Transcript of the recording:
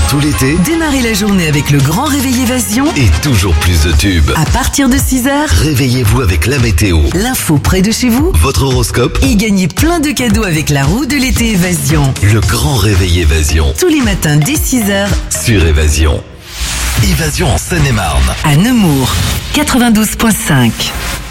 tout l'été Démarrez la journée avec le grand réveil Évasion. et toujours plus de tubes. À partir de 6h, Réveillez-vous avec la météo, l'info près de chez vous. votre horoscope, Et gagnez plein de cadeaux avec la roue de l'été Évasion. le grand réveil Évasion Tous les matins dès 6h sur Évasion. Évasion en Seine-et-Marne. à Nemours. 92.5.